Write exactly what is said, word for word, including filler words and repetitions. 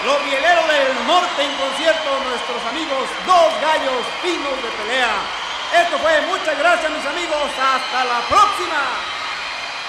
Los rieleros del norte en concierto, nuestros amigos Dos Gallos Finos de Pelea. Esto fue, muchas gracias mis amigos, hasta la próxima.